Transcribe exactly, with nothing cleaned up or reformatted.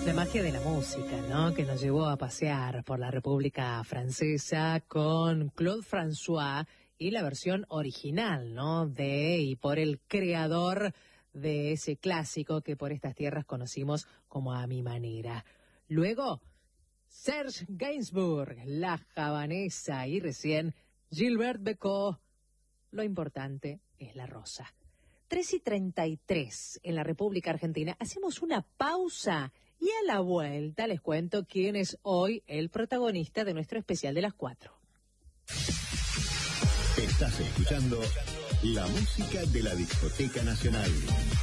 La magia de la música, ¿no? Que nos llevó a pasear por la República Francesa con Claude François y la versión original, ¿no? De y por el creador de ese clásico que por estas tierras conocimos como A Mi Manera. Luego, Serge Gainsbourg, La Javanesa, y recién Gilbert Bécaud, Lo importante es la rosa. tres y treinta y tres en la República Argentina. Hacemos una pausa y a la vuelta les cuento quién es hoy el protagonista de nuestro especial de las cuatro. Estás escuchando la música de la Discoteca Nacional.